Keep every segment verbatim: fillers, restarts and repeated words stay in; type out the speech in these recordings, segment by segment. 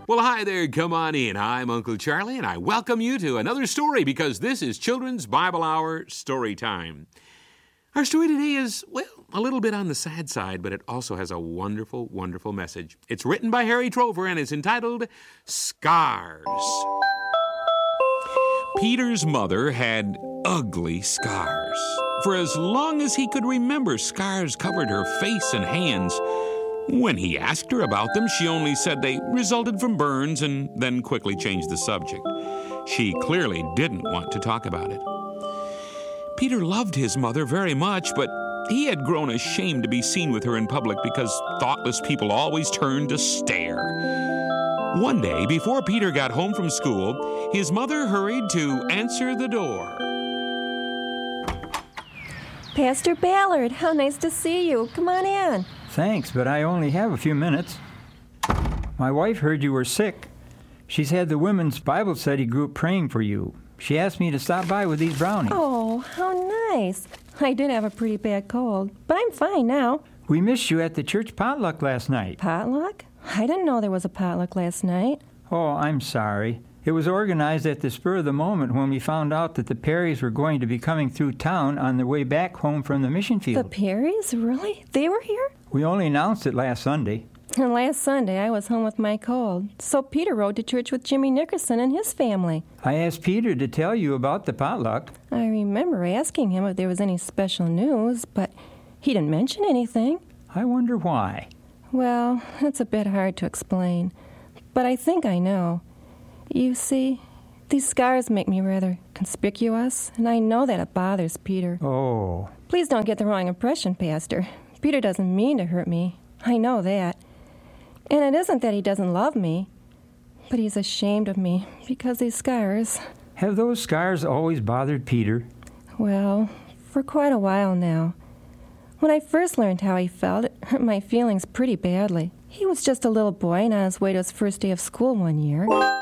Well, hi there. Come on in. I'm Uncle Charlie, and I welcome you to another story because this is Children's Bible Hour Story Time. Our story today is, well, a little bit on the sad side, but it also has a wonderful, wonderful message. It's written by Harry Trover and is entitled Scars. Peter's mother had ugly scars. For as long as he could remember, scars covered her face and hands. When he asked her about them, she only said they resulted from burns and then quickly changed the subject. She clearly didn't want to talk about it. Peter loved his mother very much, but he had grown ashamed to be seen with her in public because thoughtless people always turned to stare. One day, before Peter got home from school, his mother hurried to answer the door. Pastor Ballard, how nice to see you. Come on in. Thanks, but I only have a few minutes. My wife heard you were sick. She's had the women's Bible study group praying for you. She asked me to stop by with these brownies. Oh, how nice. I did have a pretty bad cold, but I'm fine now. We missed you at the church potluck last night. Potluck? I didn't know there was a potluck last night. Oh, I'm sorry. It was organized at the spur of the moment when we found out that the Perrys were going to be coming through town on their way back home from the mission field. The Perrys? Really? They were here? We only announced it last Sunday. And last Sunday I was home with my cold, so Peter rode to church with Jimmy Nickerson and his family. I asked Peter to tell you about the potluck. I remember asking him if there was any special news, but he didn't mention anything. I wonder why. Well, it's a bit hard to explain, but I think I know. You see, these scars make me rather conspicuous, and I know that it bothers Peter. Oh. Please don't get the wrong impression, Pastor. Peter doesn't mean to hurt me. I know that. And it isn't that he doesn't love me, but he's ashamed of me because these scars. Have those scars always bothered Peter? Well, for quite a while now. When I first learned how he felt, it hurt my feelings pretty badly. He was just a little boy and on his way to his first day of school one year.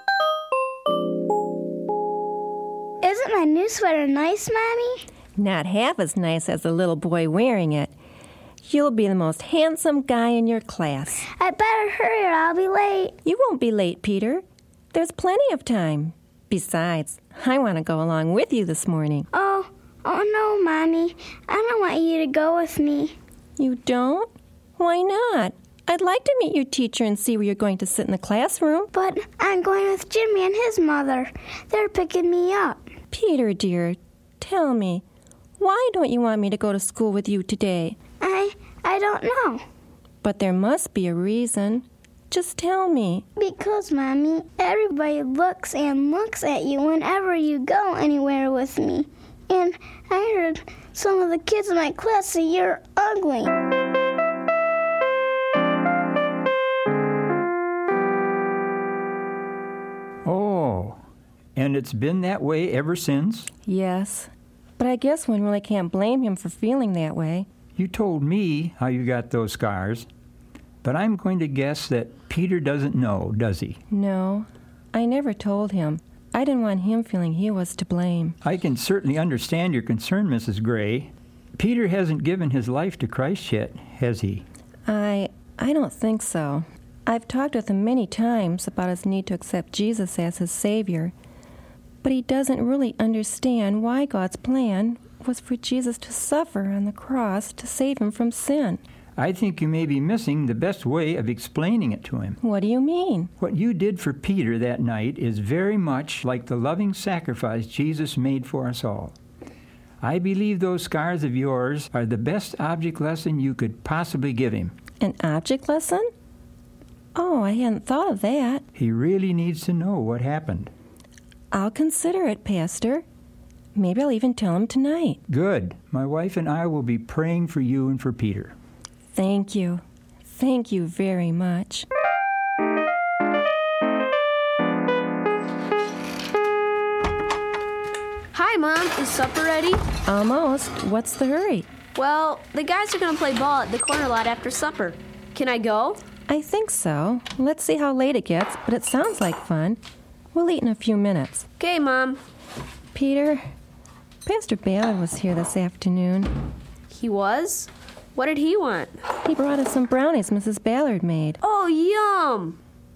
Isn't my new sweater nice, Mommy? Not half as nice as the little boy wearing it. You'll be the most handsome guy in your class. I better hurry or I'll be late. You won't be late, Peter. There's plenty of time. Besides, I want to go along with you this morning. Oh, oh no, Mommy. I don't want you to go with me. You don't? Why not? I'd like to meet your teacher and see where you're going to sit in the classroom. But I'm going with Jimmy and his mother. They're picking me up. Peter, dear, tell me, why don't you want me to go to school with you today? I, I don't know. But there must be a reason. Just tell me. Because, Mommy, everybody looks and looks at you whenever you go anywhere with me. And I heard some of the kids in my class say you're ugly. Oh, and it's been that way ever since? Yes, but I guess one really can't blame him for feeling that way. You told me how you got those scars, but I'm going to guess that Peter doesn't know, does he? No, I never told him. I didn't want him feeling he was to blame. I can certainly understand your concern, Missus Gray. Peter hasn't given his life to Christ yet, has he? I... I don't think so. I've talked with him many times about his need to accept Jesus as his Savior, but he doesn't really understand why God's plan was for Jesus to suffer on the cross to save him from sin. I think you may be missing the best way of explaining it to him. What do you mean? What you did for Peter that night is very much like the loving sacrifice Jesus made for us all. I believe those scars of yours are the best object lesson you could possibly give him. An object lesson? Oh, I hadn't thought of that. He really needs to know what happened. I'll consider it, Pastor. Maybe I'll even tell him tonight. Good. My wife and I will be praying for you and for Peter. Thank you. Thank you very much. Hi, Mom. Is supper ready? Almost. What's the hurry? Well, the guys are going to play ball at the corner lot after supper. Can I go? I think so. Let's see how late it gets, but it sounds like fun. We'll eat in a few minutes. Okay, Mom. Peter, Pastor Ballard was here this afternoon. He was? What did he want? He brought us some brownies Missus Ballard made. Oh, yum!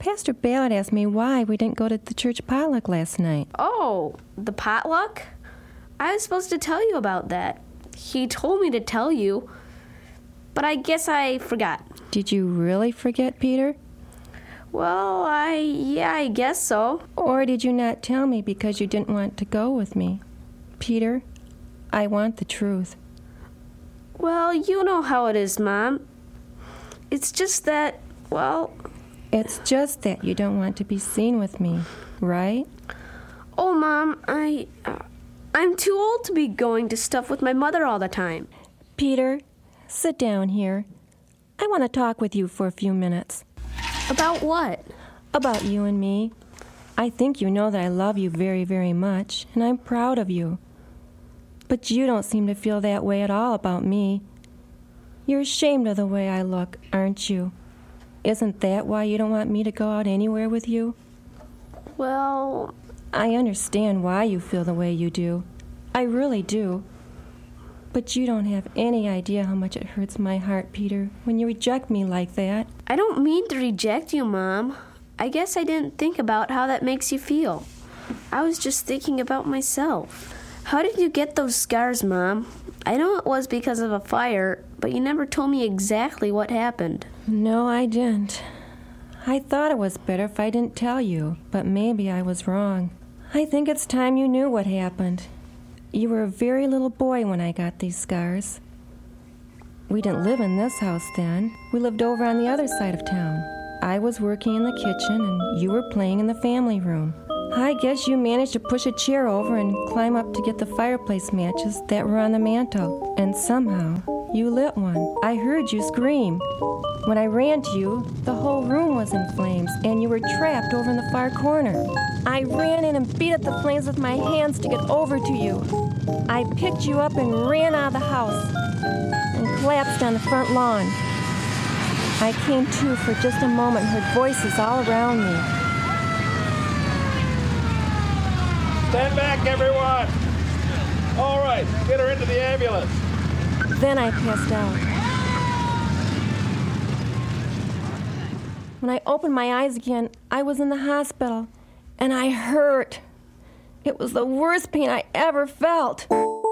Pastor Ballard asked me why we didn't go to the church potluck last night. Oh, the potluck? I was supposed to tell you about that. He told me to tell you, but I guess I forgot. Did you really forget, Peter? Well, I, yeah, I guess so. Or did you not tell me because you didn't want to go with me? Peter, I want the truth. Well, you know how it is, Mom. It's just that, well... It's just that you don't want to be seen with me, right? Oh, Mom, I... Uh, I'm too old to be going to stuff with my mother all the time. Peter, sit down here. I want to talk with you for a few minutes. About what? About you and me. I think you know that I love you very, very much, and I'm proud of you. But you don't seem to feel that way at all about me. You're ashamed of the way I look, aren't you? Isn't that why you don't want me to go out anywhere with you? Well... I understand why you feel the way you do. I really do. But you don't have any idea how much it hurts my heart, Peter, when you reject me like that. I don't mean to reject you, Mom. I guess I didn't think about how that makes you feel. I was just thinking about myself. How did you get those scars, Mom? I know it was because of a fire, but you never told me exactly what happened. No, I didn't. I thought it was better if I didn't tell you, but maybe I was wrong. I think it's time you knew what happened. You were a very little boy when I got these scars. We didn't live in this house then. We lived over on the other side of town. I was working in the kitchen and you were playing in the family room. I guess you managed to push a chair over and climb up to get the fireplace matches that were on the mantel. And somehow, you lit one. I heard you scream. When I ran to you, the whole room was in flames, and you were trapped over in the far corner. I ran in and beat at the flames with my hands to get over to you. I picked you up and ran out of the house and collapsed on the front lawn. I came to for just a moment and heard voices all around me. Stand back, everyone! All right, get her into the ambulance. Then I passed out. When I opened my eyes again, I was in the hospital, and I hurt. It was the worst pain I ever felt.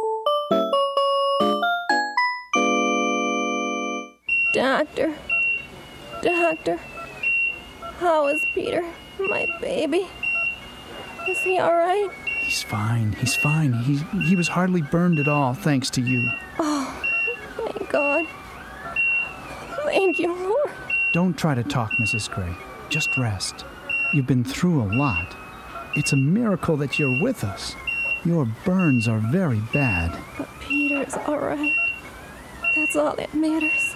Doctor, doctor, how is Peter, my baby? Is he all right? He's fine. He's fine. He he was hardly burned at all, thanks to you. Oh, thank God. Thank you, Lord. Don't try to talk, Missus Gray. Just rest. You've been through a lot. It's a miracle that you're with us. Your burns are very bad. But Peter's all right. That's all that matters.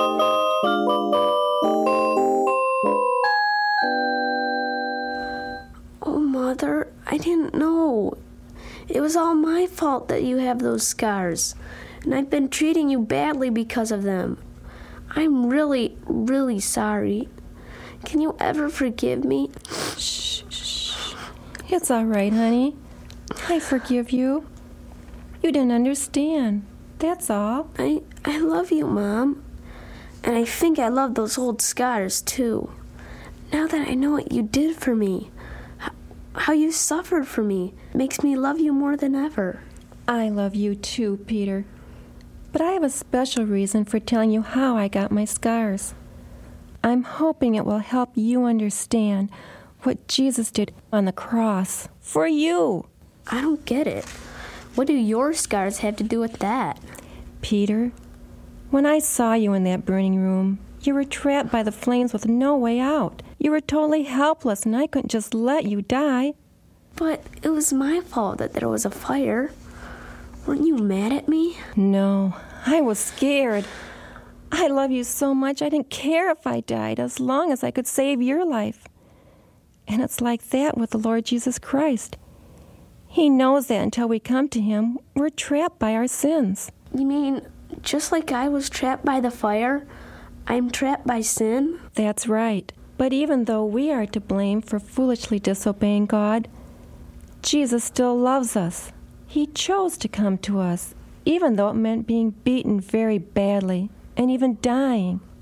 Oh, Mother, I didn't know. It was all my fault that you have those scars, and I've been treating you badly because of them. I'm really, really sorry. Can you ever forgive me? Shh, shh. It's all right, honey. I forgive you. You didn't understand. That's all. I, I love you, Mom. And I think I love those old scars, too. Now that I know what you did for me, how, how you suffered for me, makes me love you more than ever. I love you too, Peter. But I have a special reason for telling you how I got my scars. I'm hoping it will help you understand what Jesus did on the cross for you. I don't get it. What do your scars have to do with that? Peter, when I saw you in that burning room, you were trapped by the flames with no way out. You were totally helpless, and I couldn't just let you die. But it was my fault that there was a fire. Weren't you mad at me? No, I was scared. I love you so much I didn't care if I died as long as I could save your life. And it's like that with the Lord Jesus Christ. He knows that until we come to him, we're trapped by our sins. You mean, just like I was trapped by the fire, I'm trapped by sin? That's right. But even though we are to blame for foolishly disobeying God, Jesus still loves us. He chose to come to us, even though it meant being beaten very badly and even dying.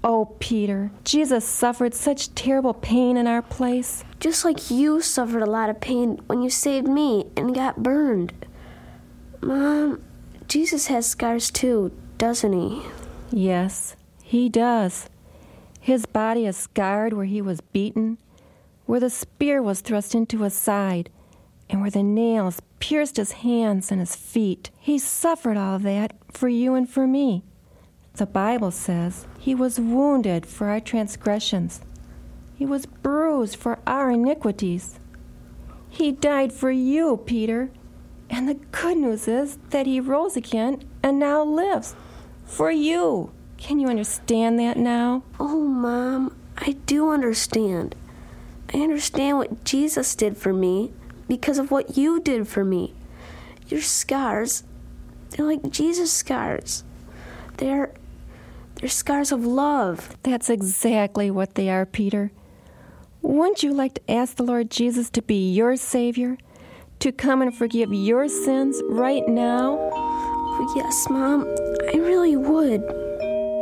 Oh, Peter, Jesus suffered such terrible pain in our place. Just like you suffered a lot of pain when you saved me and got burned. Mom, Jesus has scars too, doesn't he? Yes, he does. His body is scarred where he was beaten, where the spear was thrust into his side, and where the nails pierced his hands and his feet. He suffered all of that for you and for me. The Bible says he was wounded for our transgressions. He was bruised for our iniquities. He died for you, Peter. And the good news is that he rose again and now lives for you. Can you understand that now? Oh, Mom, I do understand. I understand what Jesus did for me because of what you did for me. Your scars, they're like Jesus' scars. They're, they're scars of love. That's exactly what they are, Peter. Wouldn't you like to ask the Lord Jesus to be your Savior? To come and forgive your sins right now? Oh, yes, Mom, I really would.